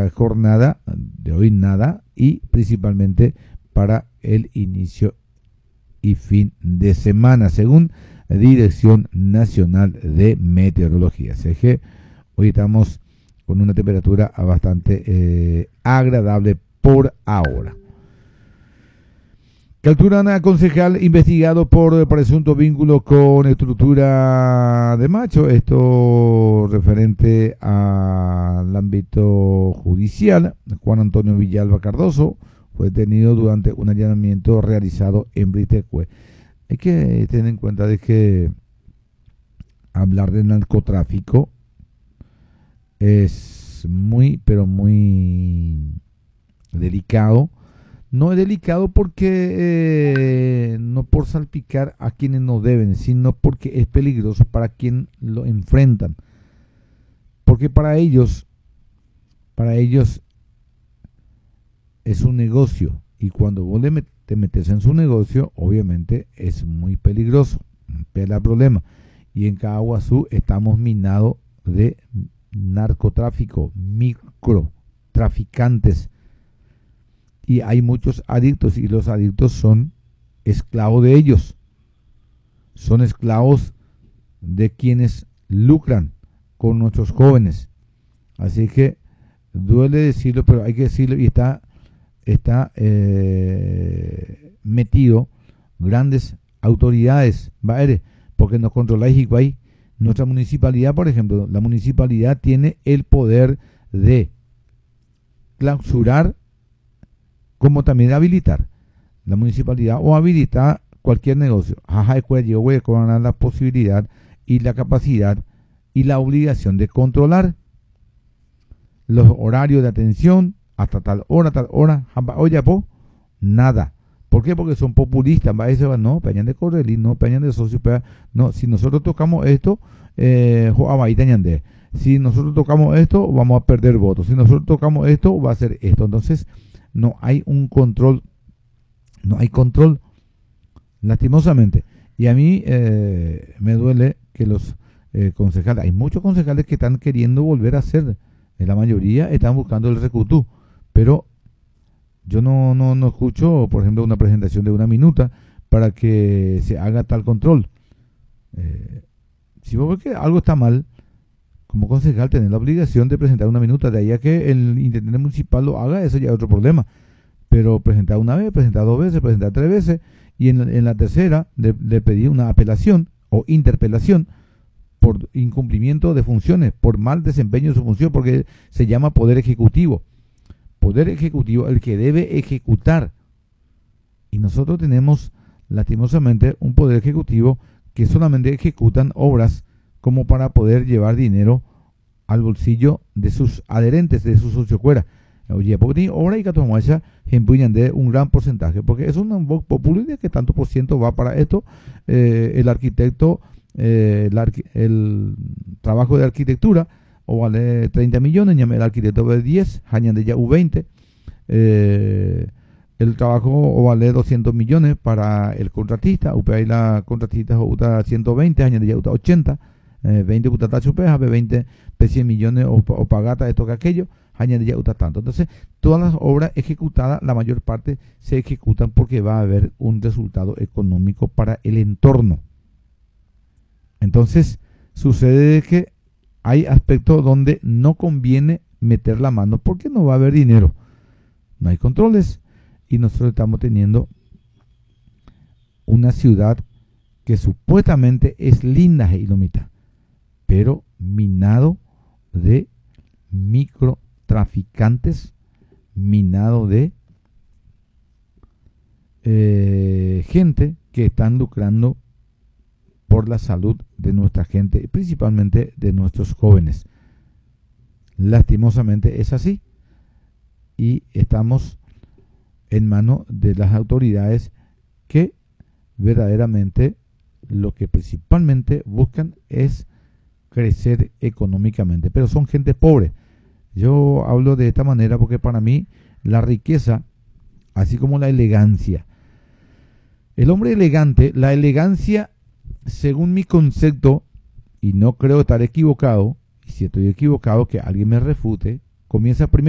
jornada de hoy nada, y principalmente para el inicio y fin de semana, según la Dirección Nacional de Meteorología. Así que hoy estamos con una temperatura bastante agradable por ahora. Capturan a concejal investigado por presunto vínculo con estructura de macho. Esto referente al ámbito judicial. Juan Antonio Villalba Cardoso fue detenido durante un allanamiento realizado en Britecue. Hay que tener en cuenta de que hablar de narcotráfico es muy, pero muy delicado. No es delicado porque no por salpicar a quienes no deben, sino porque es peligroso para quien lo enfrentan. Porque para ellos es un negocio, y cuando vos te metes en su negocio, obviamente es muy peligroso, pela problema. Y en Caguazú estamos minados de narcotráfico, microtraficantes. Y hay muchos adictos, y los adictos son esclavos de ellos. Son esclavos de quienes lucran con nuestros jóvenes. Así que duele decirlo, pero hay que decirlo, y está metido grandes autoridades, porque nos controláis igual. Nuestra municipalidad, por ejemplo, la municipalidad tiene el poder de clausurar, como también habilitar. La municipalidad o habilita cualquier negocio. Yo voy a cobrar la posibilidad y la capacidad y la obligación de controlar los horarios de atención hasta tal hora, oye, nada. ¿Por qué? Porque son populistas. No, peñan de Correlí, no, peñan de socio, no, si nosotros tocamos esto, si nosotros tocamos esto, vamos a perder votos. Si nosotros tocamos esto, va a ser esto. Entonces, no hay un control, lastimosamente. Y a mí me duele que los concejales, hay muchos concejales que están queriendo volver a ser, la mayoría están buscando el recutú, pero yo no escucho, por ejemplo, una presentación de 1 minuta para que se haga tal control. Si vos ves que algo está mal, como concejal tenés la obligación de presentar 1 minuta. De ahí a que el intendente municipal lo haga, eso ya es otro problema. Pero presentar 1 vez, presentar 2 veces, presentar 3 veces, y en la tercera de pedir una apelación o interpelación por incumplimiento de funciones, por mal desempeño de su función, porque se llama poder ejecutivo. Poder ejecutivo, el que debe ejecutar. Y nosotros tenemos, lastimosamente, un poder ejecutivo que solamente ejecutan obras como para poder llevar dinero al bolsillo de sus adherentes, de sus socios fuera. Oye, porque tiene obra y que tomar de un gran porcentaje, porque es un vox populi de que tanto por ciento va para esto. El arquitecto, el trabajo de arquitectura o vale 30 millones, el arquitecto vale 10, de ya U20, el trabajo o vale 200 millones para el contratista, y la contratista uta 120, de ya uta 80, 20 utata chupeja, 20 100 millones o pagata esto que aquello, de ya uta tanto. Entonces, todas las obras ejecutadas, la mayor parte se ejecutan porque va a haber un resultado económico para el entorno. Entonces, sucede que hay aspectos donde no conviene meter la mano porque no va a haber dinero, no hay controles, y nosotros estamos teniendo una ciudad que supuestamente es linda, Ilomita, pero minado de microtraficantes, minado de gente que están lucrando por la salud de nuestra gente, principalmente de nuestros jóvenes. Lastimosamente es así, y estamos en manos de las autoridades que verdaderamente lo que principalmente buscan es crecer económicamente, pero son gente pobre. Yo hablo de esta manera porque para mí la riqueza, así como la elegancia, el hombre elegante, la elegancia, según mi concepto, y no creo estar equivocado, y si estoy equivocado que alguien me refute, comienza primero